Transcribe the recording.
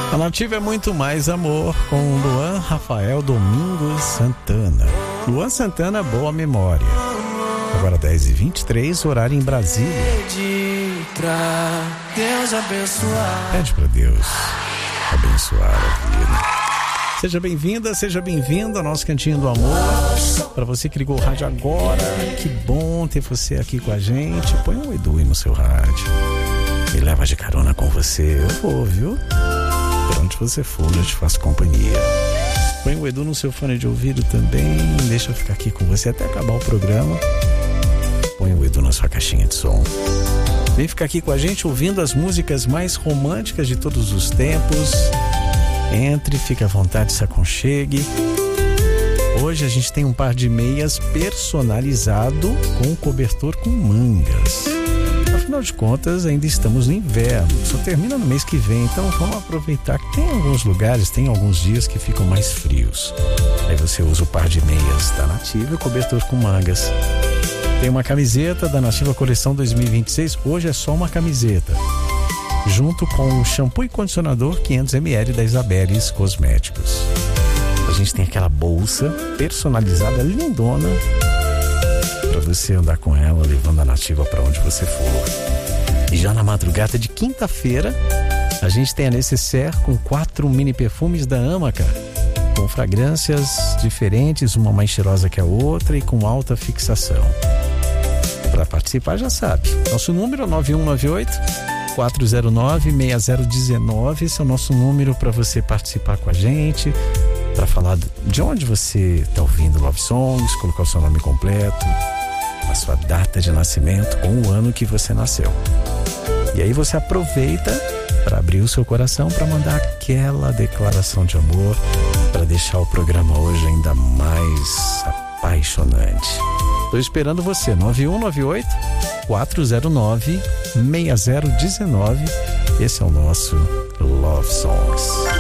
A Nativa é muito mais amor com Luan Rafael Domingos Santana. Luan Santana, boa memória. Agora 10h23, horário em Brasília. Pede pra Deus abençoar a vida. Seja bem-vinda, seja bem-vindo ao nosso Cantinho do Amor. Para você que ligou o rádio agora, que bom ter você aqui com a gente. Põe o Edu aí no seu rádio. Me leva de carona com você. Eu vou, viu? Por onde você for, eu te faço companhia. Põe o Edu no seu fone de ouvido também. Deixa eu ficar aqui com você até acabar o programa. Põe o Edu na sua caixinha de som. Vem ficar aqui com a gente ouvindo as músicas mais românticas de todos os tempos. Entre, fique à vontade, se aconchegue. Hoje a gente tem um par de meias personalizado com cobertor com mangas. Afinal de contas, ainda estamos no inverno. Só termina no mês que vem, então vamos aproveitar que tem alguns lugares, tem alguns dias que ficam mais frios. Aí você usa o par de meias da Nativa e o cobertor com mangas. Tem uma camiseta da Nativa Coleção 2026. Hoje é só uma camiseta, junto com o shampoo e condicionador 500ml da Isabeles Cosméticos. A gente tem aquela bolsa personalizada, lindona, para você andar com ela, levando a Nativa para onde você for. E já na madrugada de quinta-feira, a gente tem a necessaire com 4 mini perfumes da Amaca, com fragrâncias diferentes, uma mais cheirosa que a outra e com alta fixação. Para participar, já sabe, nosso número é 9198-409-6019. Esse é o nosso número para você participar com a gente, para falar de onde você está ouvindo Love Songs, colocar o seu nome completo, a sua data de nascimento ou o ano que você nasceu. E aí você aproveita para abrir o seu coração, para mandar aquela declaração de amor, para deixar o programa hoje ainda mais apaixonante. Estou esperando você, 9198-409-6019. Esse é o nosso Love Songs.